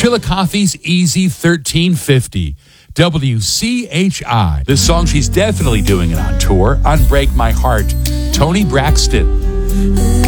Chillicothe's Easy 1350. WCHI. This song, she's definitely doing it on tour. Unbreak My Heart. Toni Braxton.